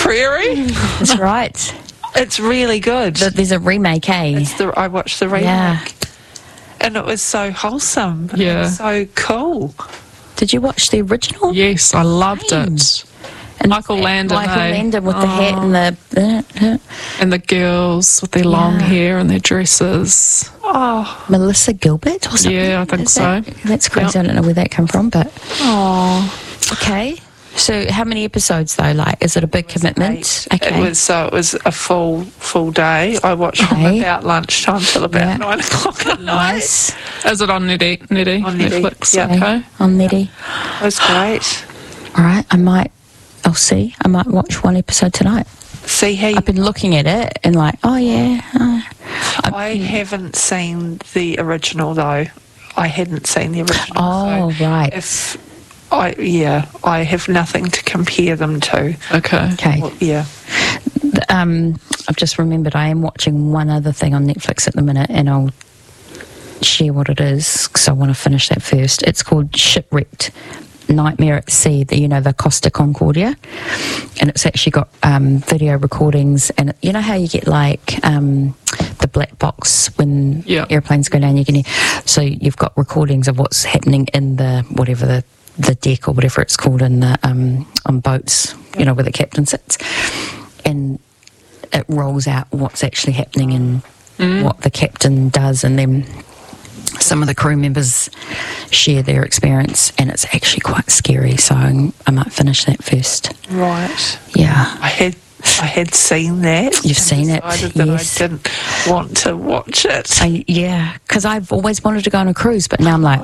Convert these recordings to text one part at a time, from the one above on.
Prairie. That's right. It's really good. There's a remake, eh? I watched the remake. Yeah. And it was so wholesome. Yeah. It was so cool. Did you watch the original? Yes, I loved it. And Michael Landon, Michael eh? Landon with the hat and the... And the girls with their long hair and their dresses. Oh, Melissa Gilbert or something? Yeah, I think Is so. That's crazy. Yep. I don't know where that came from, but... oh. Okay. So how many episodes, though? Like, is it a big commitment? 8. It was a full day. I watched from about lunchtime till about 9 o'clock at night. Nice. Is it on Netty? On Netty, Netflix? yeah. Okay. On Netty. It was great. All right, I'll see. I might watch one episode tonight. See how I've been looking at it and like, oh yeah. I haven't seen the original though. I hadn't seen the original. Oh, so right. I have nothing to compare them to. Okay. Okay. Well, yeah. I've just remembered I am watching one other thing on Netflix at the minute, and I'll share what it is because I want to finish that first. It's called Shipwrecked Nightmare at Sea, the Costa Concordia, and it's actually got video recordings, and you know how you get like the black box when airplanes go down, you can hear, so you've got recordings of what's happening in the deck or whatever it's called in the on boats, where the captain sits, and it rolls out what's actually happening and what the captain does, and then some of the crew members share their experience, and it's actually quite scary, so I might finish that first. Right. Yeah. I had seen that. You've seen it, decided that yes. I didn't want to watch it. Yeah, because I've always wanted to go on a cruise, but now I'm like,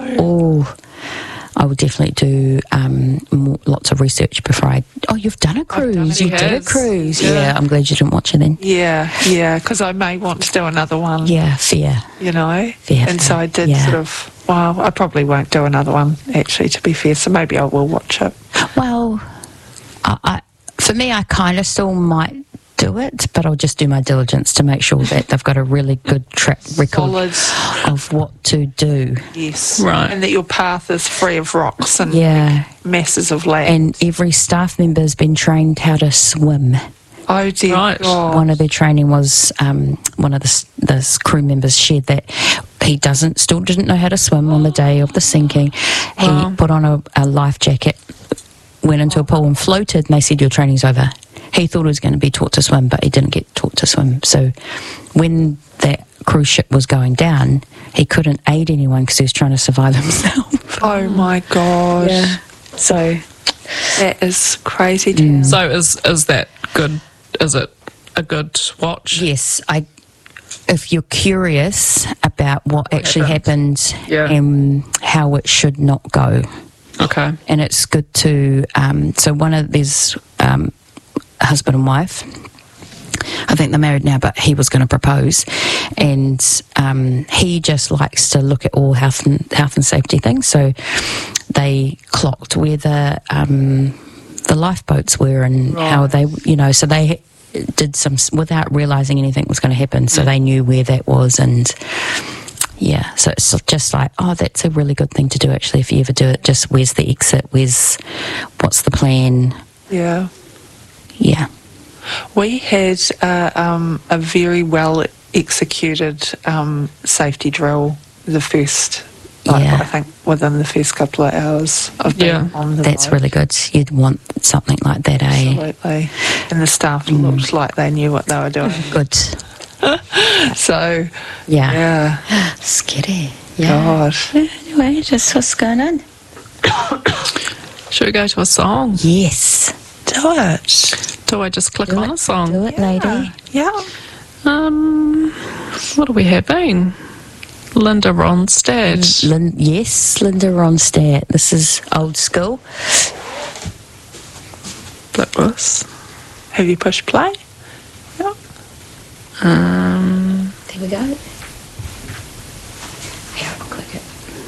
I would definitely do lots of research before you've done a cruise. You did a cruise. Yeah, I'm glad you didn't watch it then. Yeah, because I may want to do another one. Yeah, fair. Fair. And so I did I probably won't do another one, actually, to be fair, so maybe I will watch it. Well, for me, I kind of still might do it, but I'll just do my diligence to make sure that they've got a really good track record of what to do. Yes. Right. And that your path is free of rocks and masses of land. And every staff member has been trained how to swim. Oh, dear God. One of their training was one of the crew members shared that he still didn't know how to swim on the day of the sinking. He put on a life jacket, went into a pool and floated, and they said, your training's over. He thought he was going to be taught to swim, but he didn't get taught to swim. So when that cruise ship was going down, he couldn't aid anyone because he was trying to survive himself. Oh, my God. Yeah. So that is crazy. Town. So is that good? Is it a good watch? Yes, if you're curious about what actually happened and how it should not go. Okay. And it's good to, so there's husband and wife. I think they're married now, but he was going to propose, and he just likes to look at all health and safety things. So they clocked where the lifeboats were and how they, so they did some without realising anything was going to happen. So they knew where that was, and so it's just like, that's a really good thing to do actually. If you ever do it, just where's the exit? What's the plan? Yeah. Yeah. We had a very well executed safety drill the first, I think, within the first couple of hours of being on the That's boat. really good. You'd want something like that, eh? Absolutely. And the staff looked like they knew what they were doing. Good. So, yeah. Scary. Yeah. God. Anyway, just what's going on? Should we go to a song? Yes. Do it. Do I just click on a song? Do it, lady. Yeah. What are we having? Linda Ronstadt. Yes, Linda Ronstadt. This is old school. Blacklist. Have you pushed play? Yeah. There we go.